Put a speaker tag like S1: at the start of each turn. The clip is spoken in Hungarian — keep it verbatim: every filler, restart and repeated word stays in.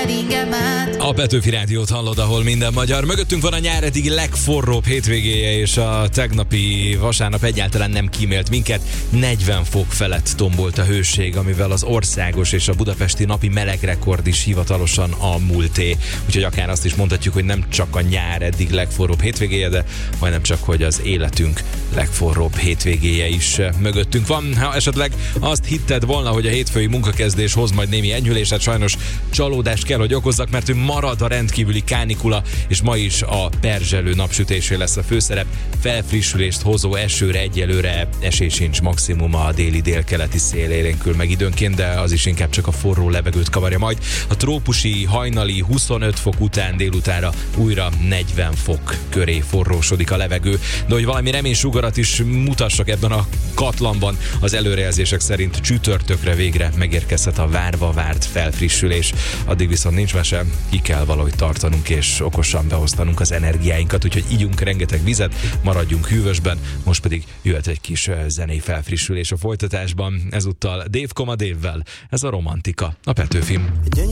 S1: ingemet.
S2: A Petőfi Rádiót hallod, ahol minden magyar. Mögöttünk van a nyár eddigi legforróbb hétvégéje, és a tegnapi vasárnap egyáltalán nem kímélt minket. negyven fok felett tombolt a hőség, amivel az országos és a budapesti napi melegrekord is hivatalosan a múlté. Úgyhogy akár azt is mondhatjuk, hogy nem csak a nyár eddig legforróbb hétvégéje, de majdnem csak, hogy az életünk legforróbb hétvégéje is mögöttünk van. Ha esetleg azt hitted volna, hogy a hétfői munkakezdés hoz majd némi enyhülést, hát sajnos csalódást kell, hogy okozzak, mert ő marad a rendkívüli kánikula, és ma is a perzselő napsütésé lesz a főszerep. Felfrissülést hozó esőre egyelőre esély sincs, maximum a déli délkeleti szél élénkül meg időnként, de az is inkább csak a forró levegőt kavarja majd. A trópusi, hajnali huszonöt fok után délutánra újra negyven fok köré forrósodik a levegő. De hogy valami reménysugarat is mutassak ebben a katlanban, az előrejelzések szerint csütörtökre végre megérkezhet a várva várt felfrissülés. Addig viszont nincs mese, ki kell valahogy tartanunk és okosan beosztanunk az energiáinkat, úgyhogy ígyunk rengeteg vizet, maradjunk hűvösben, most pedig jöhet egy kis zenei felfrissülés a folytatásban, ezúttal Dave Koma Dave-vel, ez a Romantika, a Petőfim.